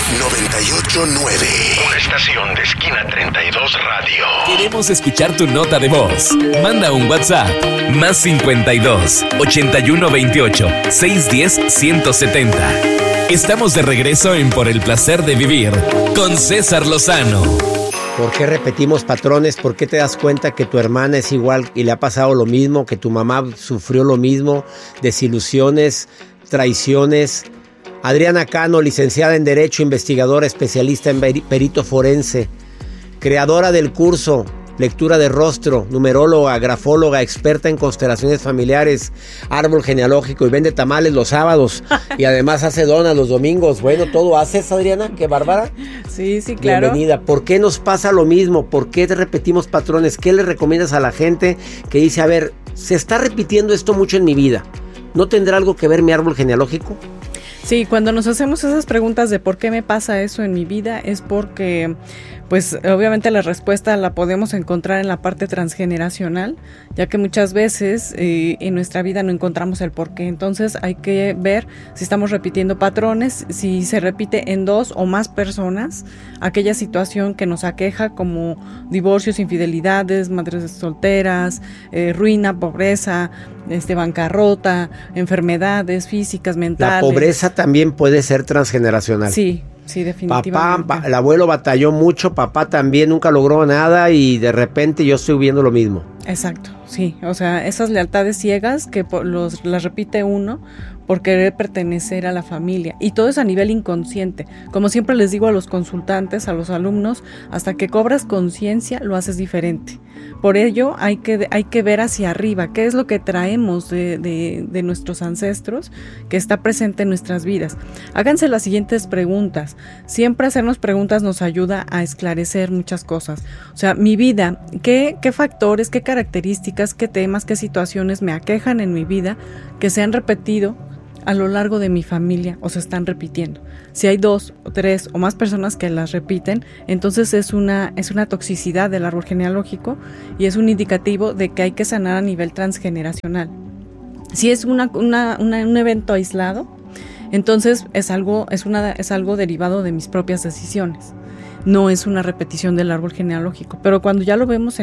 98.9. Una estación de Esquina 32 Radio. Queremos escuchar tu nota de voz. Manda un WhatsApp. Más 52 81 28 610 170. Estamos de regreso en Por el Placer de Vivir con César Lozano. ¿Por qué repetimos patrones? ¿Por qué te das cuenta que tu hermana es igual y le ha pasado lo mismo, que tu mamá sufrió lo mismo, desilusiones, traiciones? Adriana Cano, licenciada en Derecho, investigadora, especialista en perito forense, creadora del curso Lectura de Rostro, numeróloga, grafóloga, experta en constelaciones familiares, árbol genealógico y vende tamales los sábados y además hace donas los domingos. Bueno, ¿todo haces, Adriana? ¿Qué bárbara? Sí, claro. Bienvenida. ¿Por qué nos pasa lo mismo? ¿Por qué repetimos patrones? ¿Qué le recomiendas a la gente que dice, a ver, se está repitiendo esto mucho en mi vida? ¿No tendrá algo que ver mi árbol genealógico? Sí, cuando nos hacemos esas preguntas de por qué me pasa eso en mi vida es porque, pues obviamente la respuesta la podemos encontrar en la parte transgeneracional, ya que muchas veces en nuestra vida no encontramos el por qué. Entonces hay que ver si estamos repitiendo patrones, si se repite en dos o más personas aquella situación que nos aqueja, como divorcios, infidelidades, madres solteras, ruina, pobreza, bancarrota, enfermedades físicas, mentales. La pobreza también puede ser transgeneracional. Sí, definitivamente. Papá, el abuelo batalló mucho, papá también nunca logró nada y de repente yo estoy viendo lo mismo. Exacto, sí, o sea, esas lealtades ciegas que las repite uno por querer pertenecer a la familia, y todo es a nivel inconsciente. Como siempre les digo a los consultantes, a los alumnos, hasta que cobras conciencia lo haces diferente. Por ello hay que ver hacia arriba, qué es lo que traemos de nuestros ancestros que está presente en nuestras vidas. Háganse las siguientes preguntas. Siempre hacernos preguntas nos ayuda a esclarecer muchas cosas. O sea, mi vida, ¿qué factores, qué características, qué temas, qué situaciones me aquejan en mi vida que se han repetido a lo largo de mi familia o se están repitiendo? Si hay 2 o 3 o más personas que las repiten, entonces es una toxicidad del árbol genealógico y es un indicativo de que hay que sanar a nivel transgeneracional. Si es un evento aislado, entonces es algo derivado de mis propias decisiones. No es una repetición del árbol genealógico, pero cuando ya lo vemos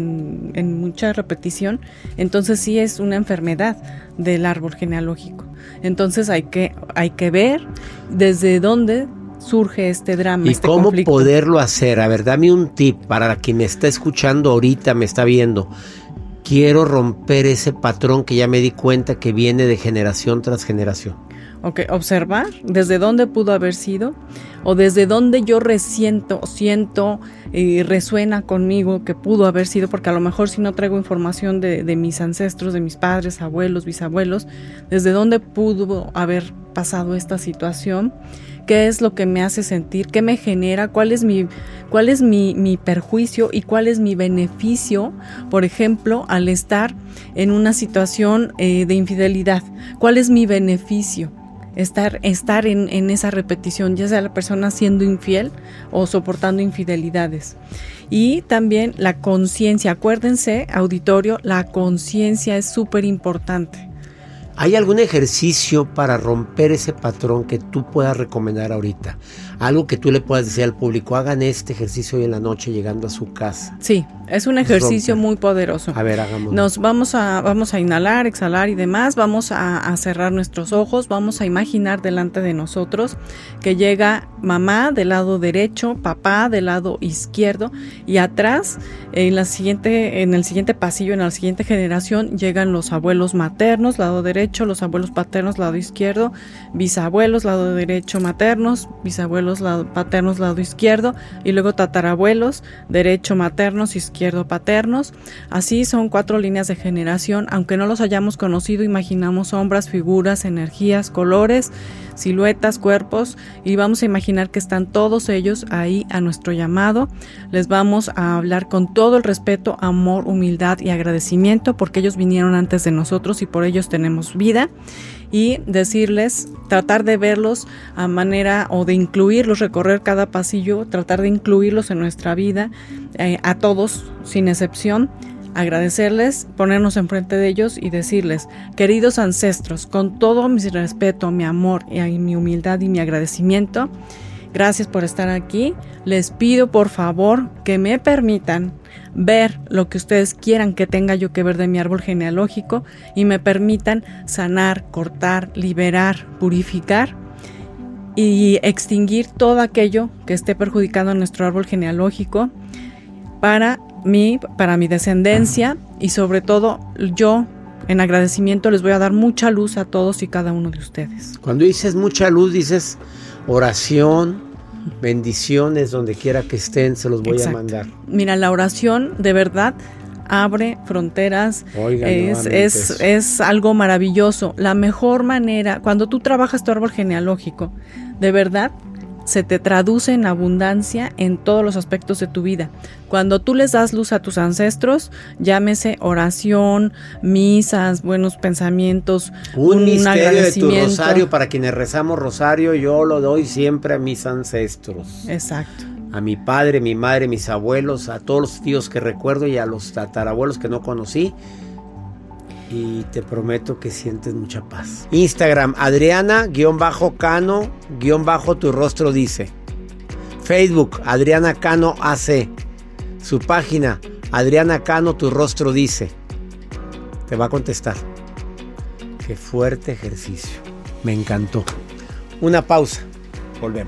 en mucha repetición, entonces sí es una enfermedad del árbol genealógico. Entonces hay que ver desde dónde surge este drama, ¿y cómo conflicto. Poderlo hacer? A ver, dame un tip para quien me está escuchando ahorita, me está viendo. Quiero romper ese patrón que ya me di cuenta que viene de generación tras generación. Ok, observar desde dónde pudo haber sido o desde dónde yo siento y resuena conmigo que pudo haber sido, porque a lo mejor si no traigo información de mis ancestros, de mis padres, abuelos, bisabuelos, desde dónde pudo haber pasado esta situación, qué es lo que me hace sentir, qué me genera, cuál es mi perjuicio y cuál es mi beneficio, por ejemplo, al estar en una situación de infidelidad. ¿Cuál es mi beneficio? Estar en esa repetición, ya sea la persona siendo infiel o soportando infidelidades. Y también la conciencia. Acuérdense, auditorio, la conciencia es súper importante. ¿Hay algún ejercicio para romper ese patrón que tú puedas recomendar ahorita? Algo que tú le puedas decir al público, hagan este ejercicio hoy en la noche llegando a su casa. Sí, es un ejercicio muy poderoso. A ver, hagámoslo. Nos vamos a inhalar, exhalar y demás, vamos a cerrar nuestros ojos, vamos a imaginar delante de nosotros que llega mamá del lado derecho, papá del lado izquierdo, y atrás, en el siguiente pasillo, en la siguiente generación, llegan los abuelos maternos, lado derecho, los abuelos paternos, lado izquierdo, bisabuelos, lado derecho maternos, bisabuelos paternos, lado izquierdo, y luego tatarabuelos, derecho maternos, izquierdo paternos. Así son 4 líneas de generación. Aunque no los hayamos conocido, imaginamos sombras, figuras, energías, colores, siluetas, cuerpos, y vamos a imaginar que están todos ellos ahí a nuestro llamado. Les vamos a hablar con todo el respeto, amor, humildad y agradecimiento, porque ellos vinieron antes de nosotros y por ellos tenemos vida. Y decirles, tratar de verlos a manera o de incluirlos, recorrer cada pasillo, tratar de incluirlos en nuestra vida, a todos sin excepción, agradecerles, ponernos enfrente de ellos y decirles, queridos ancestros, con todo mi respeto, mi amor y mi humildad y mi agradecimiento, Gracias por estar aquí. Les pido por favor que me permitan ver lo que ustedes quieran que tenga yo que ver de mi árbol genealógico y me permitan sanar, cortar, liberar, purificar y extinguir todo aquello que esté perjudicando a nuestro árbol genealógico para mi descendencia, y sobre todo yo en agradecimiento les voy a dar mucha luz a todos y cada uno de ustedes. Cuando dices mucha luz, dices oración, bendiciones, donde quiera que estén, se los voy a mandar. Mira, la oración de verdad abre fronteras. Oigan, es algo maravilloso. La mejor manera, cuando tú trabajas tu árbol genealógico, de verdad se te traduce en abundancia en todos los aspectos de tu vida. Cuando tú les das luz a tus ancestros, llámese oración, misas, buenos pensamientos, un misterio agradecimiento. De tu rosario, para quienes rezamos rosario, yo lo doy siempre a mis ancestros. Exacto. A mi padre, mi madre, mis abuelos, a todos los tíos que recuerdo y a los tatarabuelos que no conocí. Y te prometo que sientes mucha paz. Instagram, Adriana-Cano, tu rostro dice. Facebook, Adriana Cano AC. Su página, Adriana Cano, tu rostro dice. Te va a contestar. Qué fuerte ejercicio. Me encantó. Una pausa. Volvemos.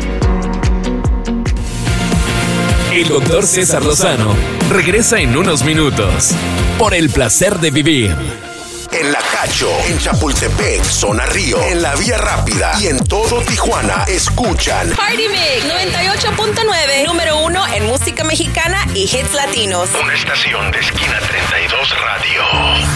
El doctor César Lozano regresa en unos minutos por el placer de vivir. En La Cacho, en Chapultepec, Zona Río, en La Vía Rápida y en todo Tijuana, escuchan Party Mix 98.9, número 1 en música mexicana y hits latinos. Una estación de Esquina 32 Radio.